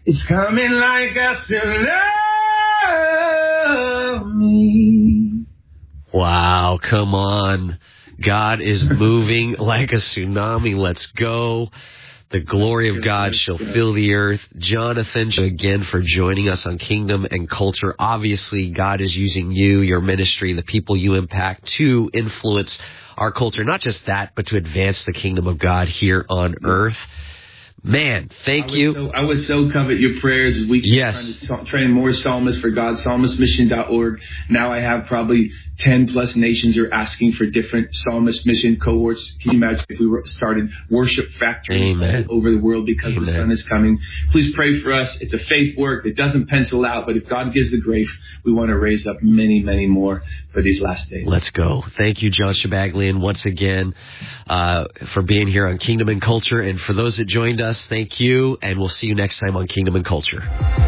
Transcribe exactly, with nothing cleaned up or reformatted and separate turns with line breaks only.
It's coming like a tsunami.
Wow, come on. God is moving like a tsunami. Let's go. The glory of God shall fill the earth. Jonathan, again, for joining us on Kingdom and Culture. Obviously, God is using you, your ministry, the people you impact to influence our culture. Not just that, but to advance the kingdom of God here on earth. Man, thank
I
you.
So, I would so covet your prayers as we keep
yes.
trying to train more psalmists for God, psalmist mission dot org. Now I have probably ten plus nations are asking for different psalmist mission cohorts. Can you imagine if we started worship factories
Amen.
all over the world because
Amen.
the sun is coming? Please pray for us. It's a faith work that doesn't pencil out, but if God gives the grace, we want to raise up many, many more for these last days.
Let's go. Thank you, John Shabaglian, once again, uh, for being here on Kingdom and Culture. And for those that joined us, thank you, and we'll see you next time on Kingdom and Culture.